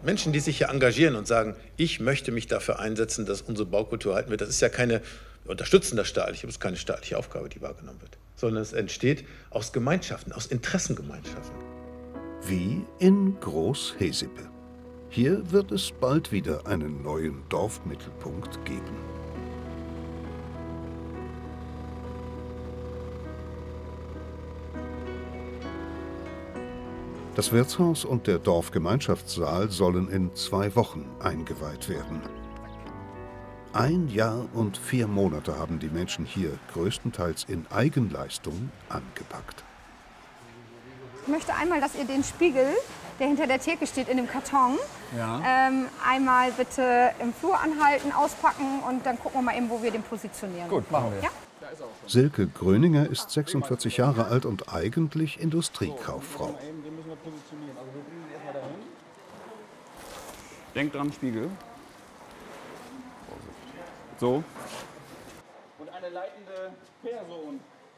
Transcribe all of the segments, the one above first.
Menschen, die sich hier engagieren und sagen, ich möchte mich dafür einsetzen, dass unsere Baukultur erhalten wird, das ist ja keine unterstützender staatliche, das ist keine staatliche Aufgabe, die wahrgenommen wird, sondern es entsteht aus Gemeinschaften, aus Interessengemeinschaften. Wie in Groß-Hesipe. Hier wird es bald wieder einen neuen Dorfmittelpunkt geben. Das Wirtshaus und der Dorfgemeinschaftssaal sollen in 2 Wochen eingeweiht werden. 1 Jahr und 4 Monate haben die Menschen hier größtenteils in Eigenleistung angepackt. Ich möchte einmal, dass ihr den Spiegel, der hinter der Theke steht, in dem Karton, einmal bitte im Flur anhalten, auspacken und dann gucken wir mal eben, wo wir den positionieren. Gut, machen wir. Ja? Silke Gröninger ist 46 Jahre alt und eigentlich Industriekauffrau. Denkt dran, Spiegel. So. Und eine leitende Person.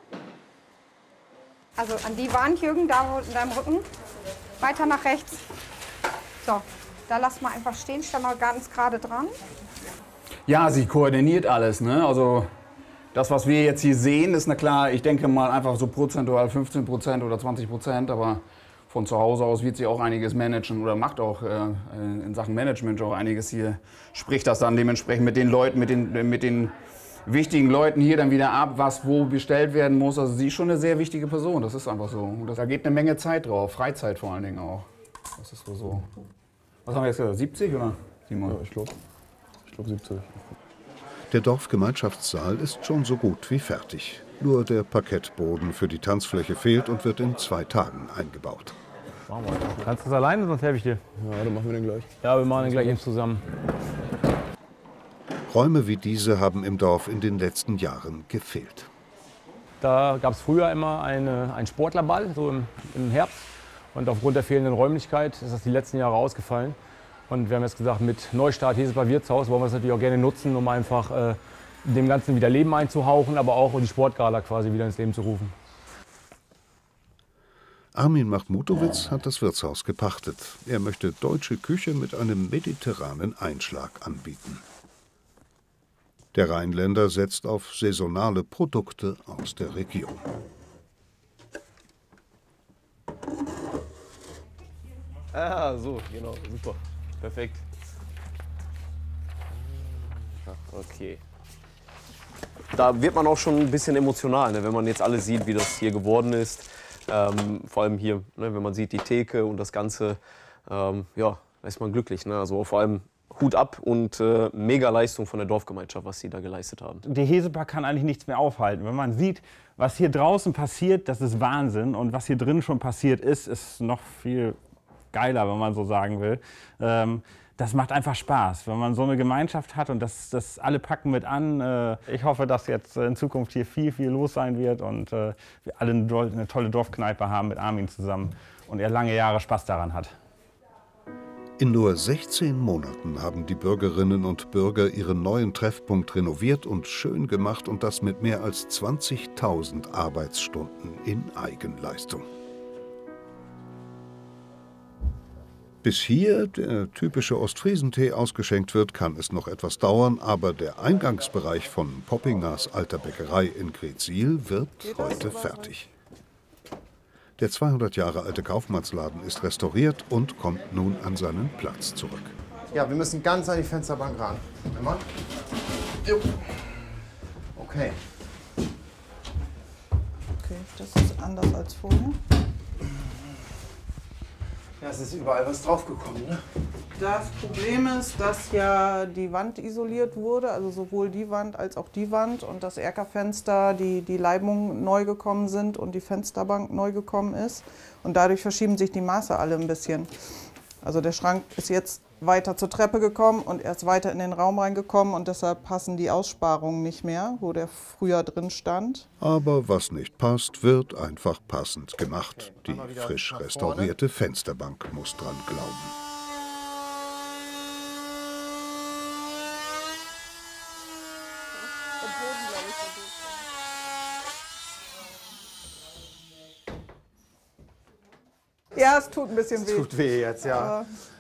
Also an die Wand, Jürgen, da in deinem Rücken. Weiter nach rechts. So, da lass mal einfach stehen, stell mal ganz gerade dran. Ja, sie koordiniert alles, ne? Also das, was wir jetzt hier sehen, ist na klar, ich denke mal einfach so prozentual 15% oder 20%, aber von zu Hause aus wird sie auch einiges managen oder macht auch in Sachen Management auch einiges hier. Spricht das dann dementsprechend mit den Leuten, mit den wichtigen Leuten hier dann wieder ab, was wo bestellt werden muss. Also sie ist schon eine sehr wichtige Person, das ist einfach so. Und da geht eine Menge Zeit drauf, Freizeit vor allen Dingen auch. Das ist wohl so. Was haben wir jetzt gesagt, 70 oder 7? Ja, ich glaube 70. Der Dorfgemeinschaftssaal ist schon so gut wie fertig. Nur der Parkettboden für die Tanzfläche fehlt und wird in 2 Tagen eingebaut. Machen wir. Kannst du das alleine, sonst helfe ich dir. Ja, dann machen wir den gleich. Ja, wir machen den gleich eben zusammen. Räume wie diese haben im Dorf in den letzten Jahren gefehlt. Da gab es früher immer einen Sportlerball, so im Herbst. Und aufgrund der fehlenden Räumlichkeit ist das die letzten Jahre ausgefallen. Und wir haben jetzt gesagt, mit Neustart Hesiper Wirtshaus wollen wir es natürlich auch gerne nutzen, um einfach dem Ganzen wieder Leben einzuhauchen, aber auch die Sportgala quasi wieder ins Leben zu rufen. Armin Mahmutowitz hat das Wirtshaus gepachtet. Er möchte deutsche Küche mit einem mediterranen Einschlag anbieten. Der Rheinländer setzt auf saisonale Produkte aus der Region. Ah, so, genau, super. Perfekt. Okay. Da wird man auch schon ein bisschen emotional, ne, wenn man jetzt alles sieht, wie das hier geworden ist. Vor allem hier, ne, wenn man sieht die Theke und das Ganze, ja, da ist man glücklich. Ne? Also vor allem Hut ab und mega Leistung von der Dorfgemeinschaft, was sie da geleistet haben. Die Hesepa kann eigentlich nichts mehr aufhalten. Wenn man sieht, was hier draußen passiert, das ist Wahnsinn. Und was hier drin schon passiert ist noch viel geiler, wenn man so sagen will. Das macht einfach Spaß, wenn man so eine Gemeinschaft hat und das alle packen mit an. Ich hoffe, dass jetzt in Zukunft hier viel los sein wird und wir alle eine tolle Dorfkneipe haben mit Armin zusammen und er lange Jahre Spaß daran hat. In nur 16 Monaten haben die Bürgerinnen und Bürger ihren neuen Treffpunkt renoviert und schön gemacht und das mit mehr als 20.000 Arbeitsstunden in Eigenleistung. Bis hier der typische Ostfriesentee ausgeschenkt wird, kann es noch etwas dauern, aber der Eingangsbereich von Poppingers alter Bäckerei in Greetsiel wird heute fertig. Der 200 Jahre alte Kaufmannsladen ist restauriert und kommt nun an seinen Platz zurück. Ja, wir müssen ganz an die Fensterbank ran. Einmal. Jo. Okay. Okay, das ist anders als vorher. Ja, es ist überall was draufgekommen, ne? Das Problem ist, dass ja die Wand isoliert wurde, also sowohl die Wand als auch die Wand und das Erkerfenster, die Leibungen neu gekommen sind und die Fensterbank neu gekommen ist. Und dadurch verschieben sich die Maße alle ein bisschen. Also der Schrank ist jetzt weiter zur Treppe gekommen und er ist weiter in den Raum reingekommen und deshalb passen die Aussparungen nicht mehr, wo der früher drin stand. Aber was nicht passt, wird einfach passend gemacht. Die frisch restaurierte Fensterbank muss dran glauben. Ja, es tut ein bisschen weh. Es tut weh jetzt, ja.